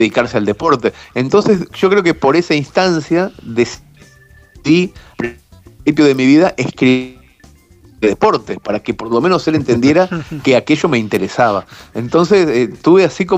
dedicarse al deporte. Entonces yo creo que por esa instancia decidí, al principio de mi vida, escribir de deportes, para que por lo menos él entendiera que aquello me interesaba. Entonces tuve así como